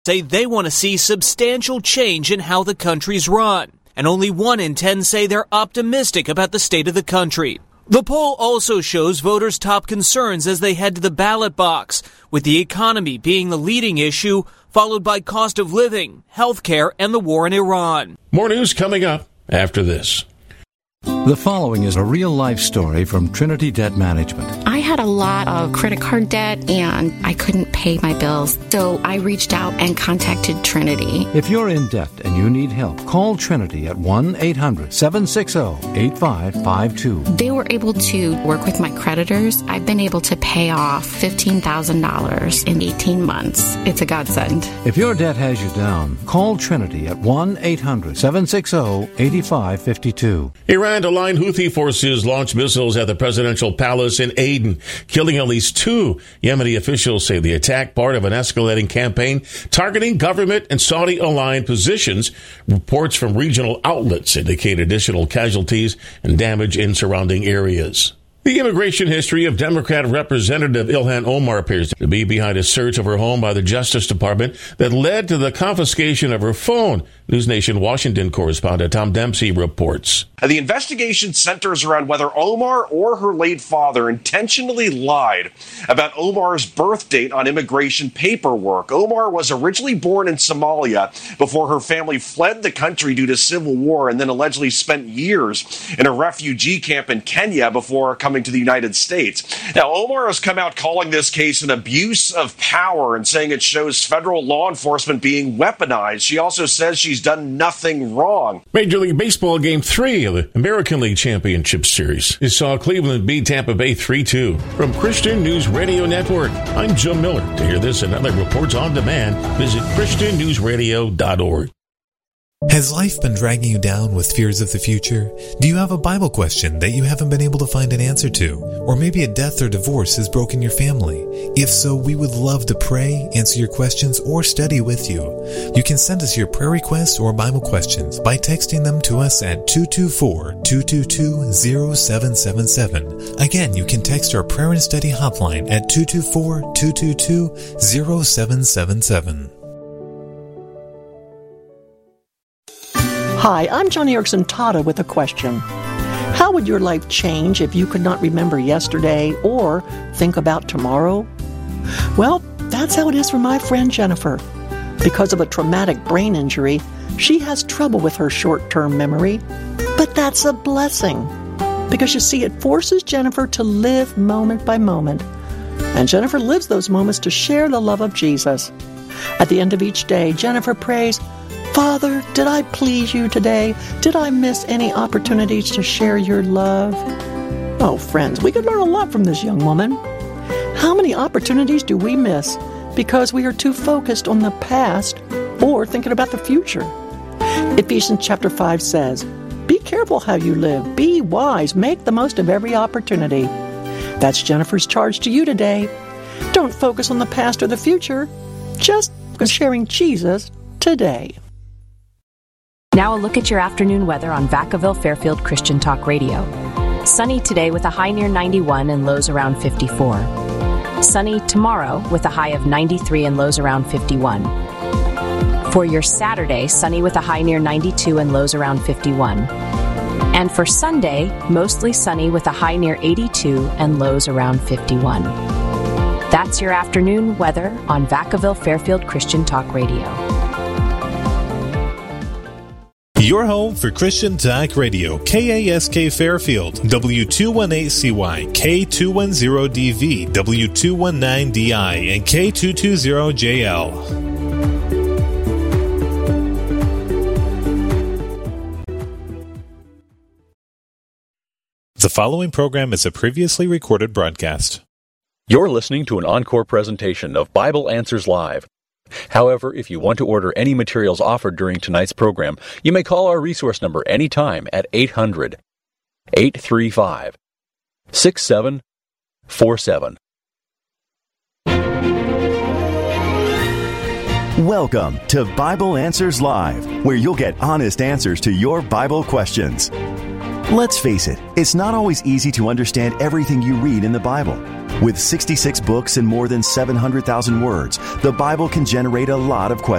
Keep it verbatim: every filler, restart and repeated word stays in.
say they want to see substantial change in how the country's run, and only one in ten say they're optimistic about the state of the country. The poll also shows voters' top concerns as they head to the ballot box, with the economy being the leading issue, followed by cost of living, health care, and the war in Iran. More news coming up after this. The following is a real-life story from Trinity Debt Management. I had a lot of credit card debt, and I couldn't pay my bills, so I reached out and contacted Trinity. If you're in debt and you need help, call Trinity at one eight hundred seven six zero eight five five two. They were able to work with my creditors. I've been able to pay off fifteen thousand dollars in eighteen months. It's a godsend. If your debt has you down, call Trinity at one eight hundred seven six zero eight five five two. Iran-aligned Houthi forces launched missiles at the presidential palace in Aden, killing at least two. Yemeni officials say the attack part of an escalating campaign targeting government and Saudi-aligned positions. Reports from regional outlets indicate additional casualties and damage in surrounding areas. The immigration history of Democrat Representative Ilhan Omar appears to be behind a search of her home by the Justice Department that led to the confiscation of her phone. NewsNation Washington correspondent Tom Dempsey reports. The investigation centers around whether Omar or her late father intentionally lied about Omar's birth date on immigration paperwork. Omar was originally born in Somalia before her family fled the country due to civil war and then allegedly spent years in a refugee camp in Kenya before coming to the United States. Now, Omar has come out calling this case an abuse of power and saying it shows federal law enforcement being weaponized. She also says she's done nothing wrong. Major League Baseball Game three of the American League Championship Series. It saw Cleveland beat Tampa Bay three two. From Christian News Radio Network, I'm Joe Miller. To hear this and other reports on demand, visit christian news radio dot org. Has life been dragging you down with fears of the future? Do you have a Bible question that you haven't been able to find an answer to? Or maybe a death or divorce has broken your family? If so, we would love to pray, answer your questions, or study with you. You can send us your prayer requests or Bible questions by texting them to us at two two four, two two two, zero seven seven seven. Again, you can text our prayer and study hotline at two two four, two two two, zero seven seven seven. Hi, I'm Joni Eareckson Tada with a question. How would your life change if you could not remember yesterday or think about tomorrow? Well, that's how it is for my friend Jennifer. Because of a traumatic brain injury, she has trouble with her short-term memory. But that's a blessing. Because you see, it forces Jennifer to live moment by moment. And Jennifer lives those moments to share the love of Jesus. At the end of each day, Jennifer prays, Father, did I please you today? Did I miss any opportunities to share your love? Oh, friends, we could learn a lot from this young woman. How many opportunities do we miss because we are too focused on the past or thinking about the future? Ephesians chapter five says, be careful how you live. Be wise. Make the most of every opportunity. That's Jennifer's charge to you today. Don't focus on the past or the future. Just sharing Jesus today. Now a look at your afternoon weather on Vacaville Fairfield Christian Talk Radio. Sunny today with a high near ninety-one and lows around fifty-four. Sunny tomorrow with a high of ninety-three and lows around fifty-one. For your Saturday, sunny with a high near ninety-two and lows around fifty-one. And for Sunday, mostly sunny with a high near eighty-two and lows around fifty-one. That's your afternoon weather on Vacaville Fairfield Christian Talk Radio. Your home for Christian Talk Radio, K A S K Fairfield, W two eighteen C Y, K two ten D V, W two nineteen D I, and K two twenty J L. The following program is a previously recorded broadcast. You're listening to an encore presentation of Bible Answers Live. However, if you want to order any materials offered during tonight's program, you may call our resource number anytime at eight hundred, eight three five, six seven four seven. Welcome to Bible Answers Live, where you'll get honest answers to your Bible questions. Let's face it, it's not always easy to understand everything you read in the Bible. With sixty-six books and more than seven hundred thousand words, the Bible can generate a lot of questions.